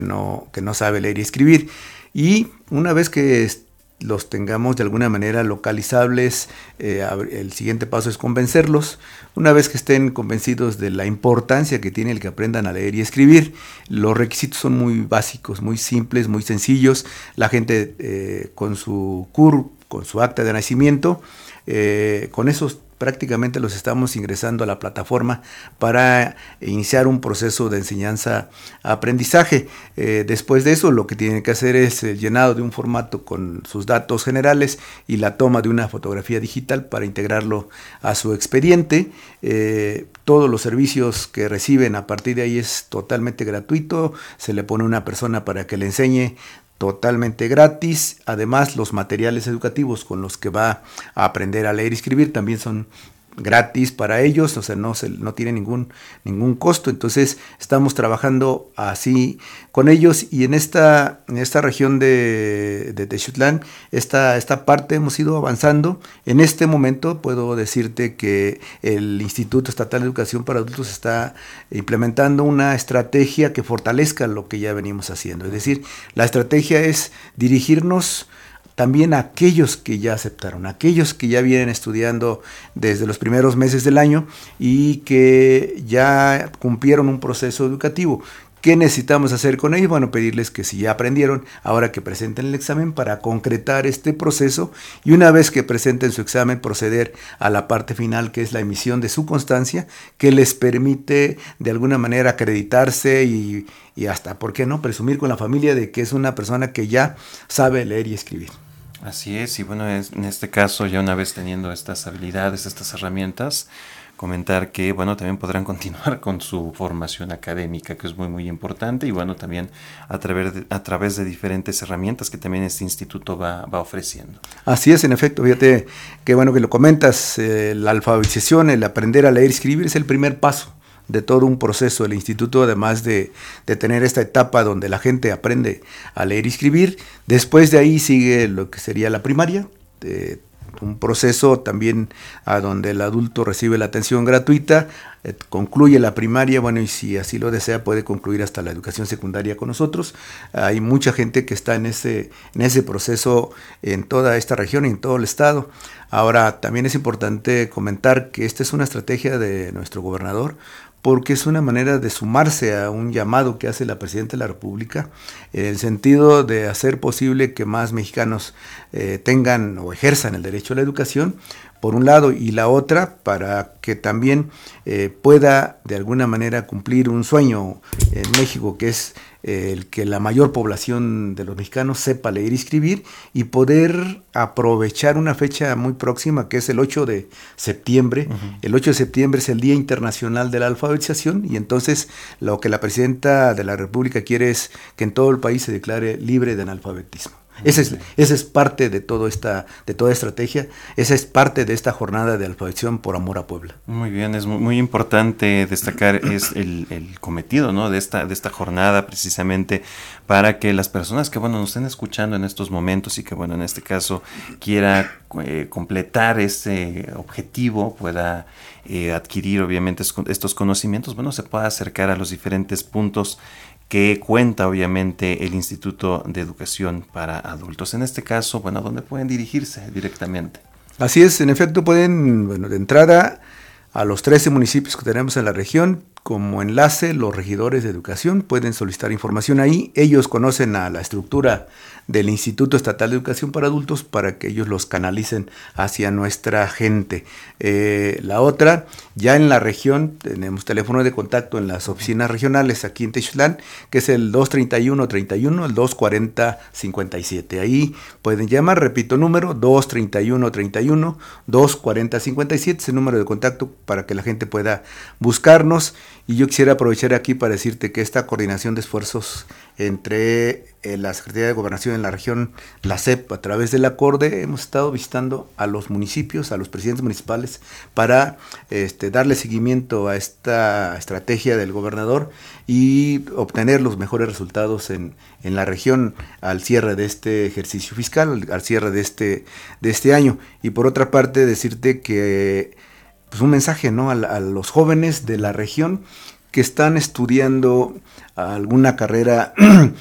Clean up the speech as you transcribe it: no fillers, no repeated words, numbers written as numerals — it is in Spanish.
que no sabe leer y escribir. Y una vez que los tengamos de alguna manera localizables, el siguiente paso es convencerlos. Una vez que estén convencidos de la importancia que tiene el que aprendan a leer y escribir, los requisitos son muy básicos, muy simples, muy sencillos. La gente con su CUR, con su acta de nacimiento, con esos prácticamente los estamos ingresando a la plataforma para iniciar un proceso de enseñanza-aprendizaje. Después de eso, lo que tienen que hacer es el llenado de un formato con sus datos generales y la toma de una fotografía digital para integrarlo a su expediente. Todos los servicios que reciben a partir de ahí es totalmente gratuito. Se le pone una persona para que le enseñe totalmente gratis. Además, los materiales educativos con los que va a aprender a leer y escribir también son gratis para ellos, o sea, no tiene ningún costo. Entonces estamos trabajando así con ellos, y en esta región de Texutlán, esta parte hemos ido avanzando. En este momento puedo decirte que el Instituto Estatal de Educación para Adultos está implementando una estrategia que fortalezca lo que ya venimos haciendo. Es decir, la estrategia es dirigirnos también a aquellos que ya aceptaron, aquellos que ya vienen estudiando desde los primeros meses del año y que ya cumplieron un proceso educativo. ¿Qué necesitamos hacer con ellos? Bueno, pedirles que si ya aprendieron, ahora que presenten el examen para concretar este proceso, y una vez que presenten su examen, proceder a la parte final, que es la emisión de su constancia, que les permite de alguna manera acreditarse y hasta, ¿por qué no?, presumir con la familia de que es una persona que ya sabe leer y escribir. Así es, y bueno, en este caso, ya una vez teniendo estas habilidades, estas herramientas, comentar que, bueno, también podrán continuar con su formación académica, que es muy, muy importante, y bueno, también a través de diferentes herramientas que también este instituto va ofreciendo. Así es, en efecto, fíjate, qué bueno que lo comentas. La alfabetización, el aprender a leer y escribir es el primer paso de todo un proceso del instituto, además de tener esta etapa donde la gente aprende a leer y escribir. Después de ahí sigue lo que sería la primaria, un proceso también a donde el adulto recibe la atención gratuita, concluye la primaria, bueno, y si así lo desea puede concluir hasta la educación secundaria con nosotros. Hay mucha gente que está en ese proceso en toda esta región y en todo el estado. Ahora, también es importante comentar que esta es una estrategia de nuestro gobernador, porque es una manera de sumarse a un llamado que hace la Presidenta de la República, en el sentido de hacer posible que más mexicanos tengan o ejerzan el derecho a la educación, por un lado, y la otra, para que también pueda de alguna manera cumplir un sueño en México, que es el que la mayor población de los mexicanos sepa leer y escribir, y poder aprovechar una fecha muy próxima, que es el 8 de septiembre. Uh-huh. El 8 de septiembre es el Día Internacional de la Alfabetización, y entonces lo que la Presidenta de la República quiere es que en todo el país se declare libre de analfabetismo. Esa es parte de toda estrategia, esa es parte de esta jornada de alfabetización por amor a Puebla. Muy bien, es muy importante destacar es el cometido, ¿no?, de esta jornada, precisamente para que las personas que, bueno, nos estén escuchando en estos momentos y que, bueno, en este caso quiera completar ese objetivo, pueda adquirir obviamente estos conocimientos, bueno, se pueda acercar a los diferentes puntos que cuenta obviamente el Instituto de Educación para Adultos. En este caso, bueno, ¿a dónde pueden dirigirse directamente? Así es, en efecto pueden, bueno, de entrada a los 13 municipios que tenemos en la región, como enlace, los regidores de educación pueden solicitar información ahí. Ellos conocen a la estructura del Instituto Estatal de Educación para Adultos para que ellos los canalicen hacia nuestra gente. La otra, ya en la región, tenemos teléfono de contacto en las oficinas regionales aquí en Texutlán, que es el 231-31, el 240-57. Ahí pueden llamar, repito número, 231-31, 240-57, es el número de contacto para que la gente pueda buscarnos. Y yo quisiera aprovechar aquí para decirte que esta coordinación de esfuerzos entre la Secretaría de Gobernación en la región, la SEP, a través del acorde, hemos estado visitando a los municipios, a los presidentes municipales, para darle seguimiento a esta estrategia del gobernador y obtener los mejores resultados en la región al cierre de este ejercicio fiscal, al cierre de este año. Y por otra parte, decirte que pues un mensaje, ¿no?, a los jóvenes de la región, que están estudiando alguna carrera